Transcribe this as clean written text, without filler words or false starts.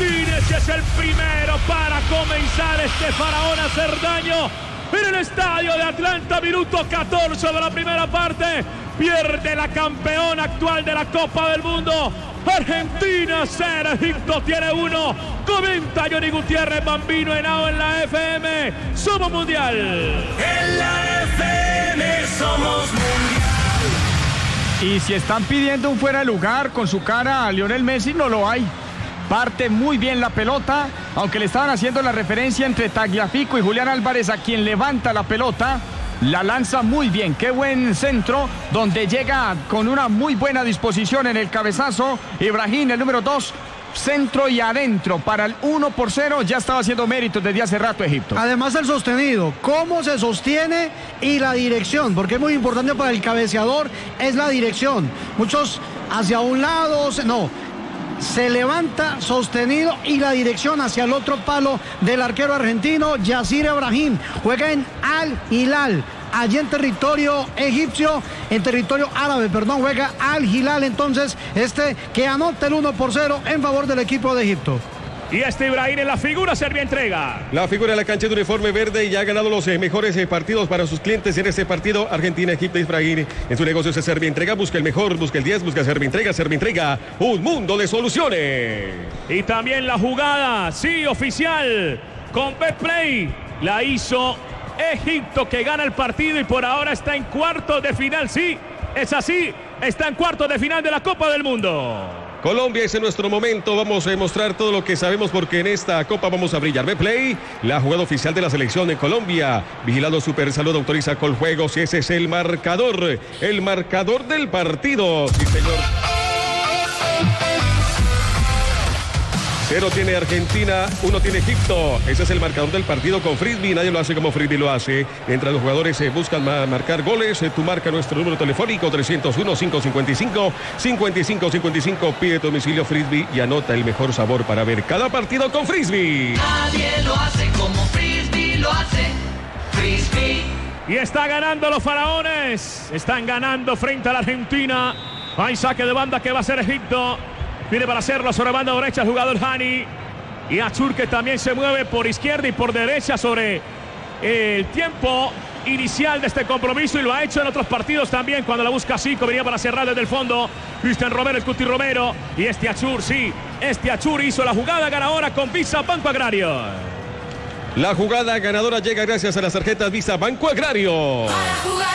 Martínez es el primero para comenzar este faraón a hacer daño en el estadio de Atlanta, minuto 14 de la primera parte. Pierde la campeona actual de la Copa del Mundo. Argentina 0, Egipto tiene 1. Comenta Johnny Gutiérrez, Bambino Henao en la FM. Somos mundial. En la FM somos mundial. Y si están pidiendo un fuera de lugar con su cara a Lionel Messi, no lo hay. Parte muy bien la pelota, aunque le estaban haciendo la referencia entre Tagliafico y Julián Álvarez, a quien levanta la pelota. La lanza muy bien, qué buen centro, donde llega con una muy buena disposición en el cabezazo. Ibrahim, el número 2, centro y adentro para el 1-0. Ya estaba haciendo méritos desde hace rato Egipto. Además el sostenido, cómo se sostiene y la dirección, porque es muy importante para el cabeceador, es la dirección. Muchos hacia un lado, no. Se levanta sostenido y la dirección hacia el otro palo del arquero argentino Yacir Ibrahim. Juega en Al Hilal, allí en territorio egipcio, en territorio árabe, perdón, juega Al Hilal. Entonces, que anota el 1-0 en favor del equipo de Egipto. Y Ibrahim en la figura, Serbia entrega. La figura de la cancha de uniforme verde y ha ganado los mejores partidos para sus clientes en este partido. Argentina, Egipto, Ibrahim en su negocio se Serbia entrega, busca el mejor, busca el 10, busca Serbia entrega, un mundo de soluciones. Y también la jugada, sí, oficial, con Betplay, la hizo Egipto, que gana el partido y por ahora está en cuartos de final, sí, es así, está en cuartos de final de la Copa del Mundo. Colombia, es en nuestro momento, vamos a mostrar todo lo que sabemos porque en esta Copa vamos a brillar. Betplay, la jugada oficial de la selección de Colombia. Vigilado Super Salud, autoriza Coljuegos y ese es el marcador del partido. Sí, señor. 0 tiene Argentina, 1 tiene Egipto. Ese es el marcador del partido con Frisbee. Nadie lo hace como Frisbee lo hace. Mientras los jugadores buscan marcar goles, tú marca nuestro número telefónico 301-555-5555. Pide tu domicilio Frisbee y anota el mejor sabor para ver cada partido con Frisbee. Nadie lo hace como Frisbee lo hace. Frisbee. Y está ganando los faraones. Están ganando frente a la Argentina. Hay saque de banda que va a ser Egipto. Viene para hacerlo sobre banda derecha el jugador Hani. Y Achur, que también se mueve por izquierda y por derecha sobre el tiempo inicial de este compromiso. Y lo ha hecho en otros partidos también. Cuando la busca Zico, venía para cerrar desde el fondo Cristian Romero, el Cuti Romero. Y Achur, sí, Achur hizo la jugada ganadora con Visa Banco Agrario. La jugada ganadora llega gracias a las tarjetas Visa Banco Agrario.